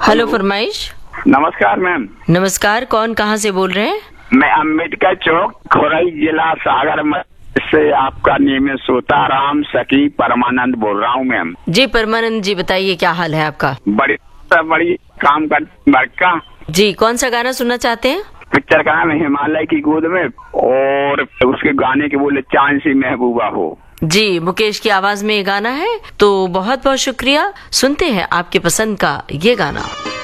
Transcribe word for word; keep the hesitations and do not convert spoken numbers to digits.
Hello फरमाइश। नमस्कार ma'am. नमस्कार, कौन कहाँ से बोल रहे हैं? मैं अम्बेडकर चौक, खोरई, जिला सागर से आपका नियमित श्रोता राम सखी परमानंद बोल रहा हूँ मैम। जी परमानंद जी, बताइए क्या हाल है आपका? बड़ी बड़ी काम कर बड़का जी, कौन सा गाना सुनना चाहते हैं? पिक्चर का नाम है हिमालय की गोद में, और उसके गाने के बोले चांद सी महबूबा हो। जी, मुकेश की आवाज में ये गाना है, तो बहुत बहुत शुक्रिया। सुनते हैं आपके पसंद का ये गाना।